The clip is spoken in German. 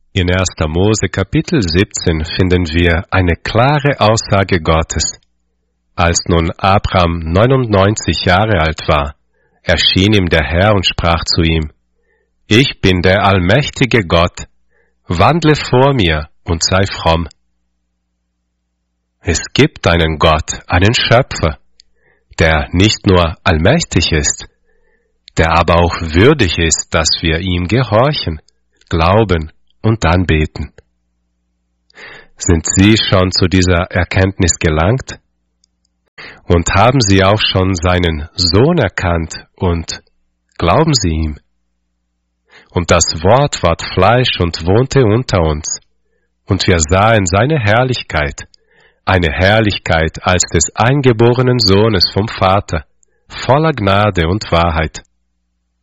In 1. Mose Kapitel 17 finden wir eine klare Aussage Gottes. Als nun Abraham 99 Jahre alt war, erschien ihm der Herr und sprach zu ihm: Ich bin der allmächtige Gott, wandle vor mir und sei fromm. Es gibt einen Gott, einen Schöpfer, der nicht nur allmächtig ist, der aber auch würdig ist, dass wir ihm gehorchen, glauben und anbeten. Sind Sie schon zu dieser Erkenntnis gelangt? Und haben Sie auch schon seinen Sohn erkannt und glauben Sie ihm? Und das Wort ward Fleisch und wohnte unter uns, und wir sahen seine Herrlichkeit, eine Herrlichkeit als des eingeborenen Sohnes vom Vater, voller Gnade und Wahrheit.